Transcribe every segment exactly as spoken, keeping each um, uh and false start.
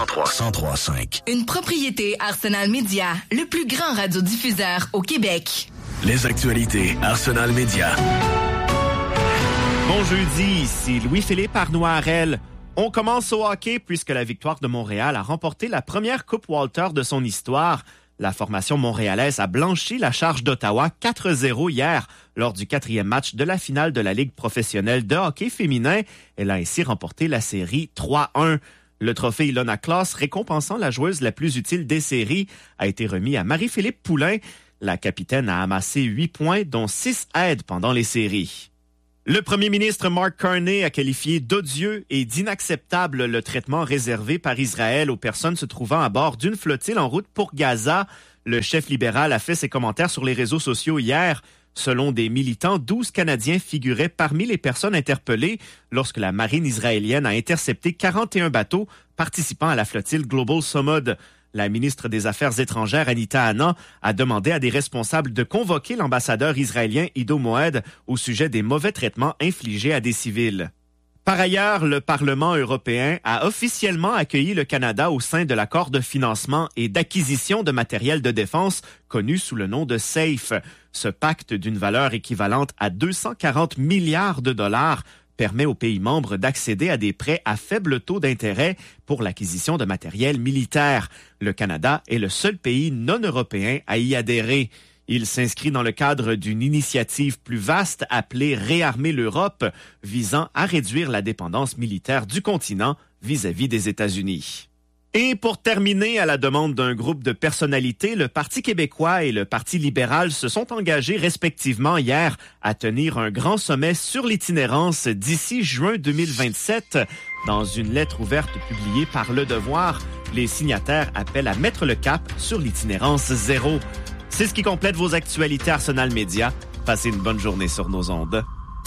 trois, cent trois virgule cinq. Une propriété Arsenal Média, le plus grand radiodiffuseur au Québec. Les actualités Arsenal Média. Bon jeudi, ici Louis-Philippe Arnoirel. On commence au hockey puisque la Victoire de Montréal a remporté la première Coupe Walter de son histoire. La formation montréalaise a blanchi la charge d'Ottawa quatre zéro hier lors du quatrième match de la finale de la Ligue professionnelle de hockey féminin. Elle a ainsi remporté la série trois un. Le trophée Ilona Klaas, récompensant la joueuse la plus utile des séries, a été remis à Marie-Philippe Poulin. La capitaine a amassé huit points, dont six aides pendant les séries. Le premier ministre Mark Carney a qualifié d'odieux et d'inacceptable le traitement réservé par Israël aux personnes se trouvant à bord d'une flottille en route pour Gaza. Le chef libéral a fait ses commentaires sur les réseaux sociaux hier. Selon des militants, douze Canadiens figuraient parmi les personnes interpellées lorsque la marine israélienne a intercepté quarante et un bateaux participant à la flottille Global Samud. La ministre des Affaires étrangères, Anita Anand, a demandé à des responsables de convoquer l'ambassadeur israélien Ido Moed au sujet des mauvais traitements infligés à des civils. Par ailleurs, le Parlement européen a officiellement accueilli le Canada au sein de l'accord de financement et d'acquisition de matériel de défense connu sous le nom de SAFE. Ce pacte d'une valeur équivalente à deux cent quarante milliards de dollars permet aux pays membres d'accéder à des prêts à faible taux d'intérêt pour l'acquisition de matériel militaire. Le Canada est le seul pays non européen à y adhérer. Il s'inscrit dans le cadre d'une initiative plus vaste appelée Réarmer l'Europe, visant à réduire la dépendance militaire du continent vis-à-vis des États-Unis. Et pour terminer, à la demande d'un groupe de personnalités, le Parti québécois et le Parti libéral se sont engagés respectivement hier à tenir un grand sommet sur l'itinérance d'ici juin deux mille vingt-sept. Dans une lettre ouverte publiée par Le Devoir, les signataires appellent à mettre le cap sur l'itinérance zéro. C'est ce qui complète vos actualités Arsenal Média. Passez une bonne journée sur nos ondes.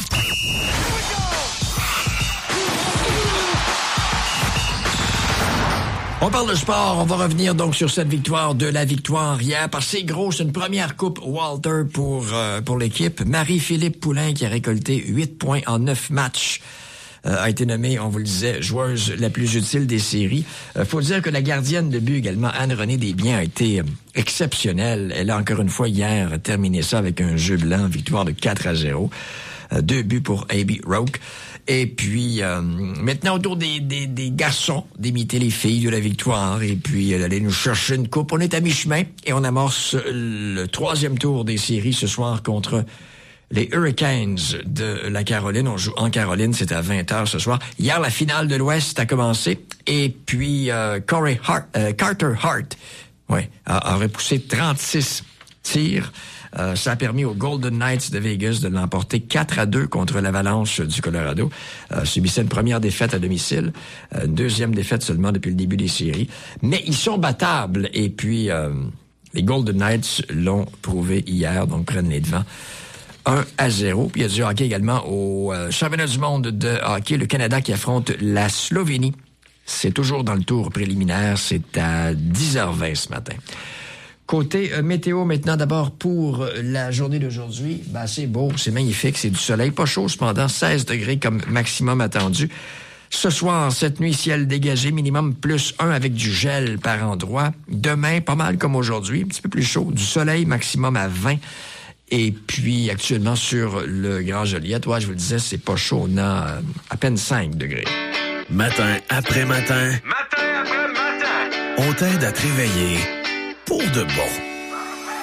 On parle de sport, on va revenir donc sur cette victoire de la Victoire hier, parce que c'est gros, c'est une première coupe Walter pour euh, pour l'équipe. Marie-Philippe Poulin, qui a récolté huit points en neuf matchs, euh, a été nommée, on vous le disait, joueuse la plus utile des séries. Euh, faut dire que la gardienne de but également, Anne-Renée Desbiens, a été euh, exceptionnelle. Elle a encore une fois hier terminé ça avec un jeu blanc, victoire de quatre à zéro. Euh, deux buts pour Abby Roque. Et puis, euh, maintenant, autour des, des, des garçons, d'imiter les filles de la Victoire et puis euh, d'aller nous chercher une coupe. On est à mi-chemin et on amorce le troisième tour des séries ce soir contre les Hurricanes de la Caroline. On joue en Caroline, c'est à vingt heures ce soir. Hier, la finale de l'Ouest a commencé et puis euh, Corey Hart, euh, Carter Hart ouais, a, a repoussé trente-six tirs. Euh, ça a permis aux Golden Knights de Vegas de l'emporter quatre à deux contre l'Avalanche du Colorado. Euh, subissait une première défaite à domicile, euh, une deuxième défaite seulement depuis le début des séries. Mais ils sont battables et puis euh, les Golden Knights l'ont prouvé hier, donc prennent les devants. un à zéro. Puis il y a du hockey également au euh, championnat du monde de hockey. Le Canada qui affronte la Slovénie. C'est toujours dans le tour préliminaire. C'est à dix heures vingt ce matin. Côté euh, météo maintenant, d'abord pour euh, la journée d'aujourd'hui, ben, c'est beau, c'est magnifique, c'est du soleil, pas chaud cependant, seize degrés comme maximum attendu. Ce soir, cette nuit, ciel dégagé, minimum plus un avec du gel par endroit. Demain, pas mal comme aujourd'hui, un petit peu plus chaud, du soleil, maximum à vingt. Et puis actuellement sur le Grand Joliette, ouais, je vous le disais, c'est pas chaud, on a euh, à peine cinq degrés. Matin après matin. Matin après matin. On t'aide à te réveiller pour de bon.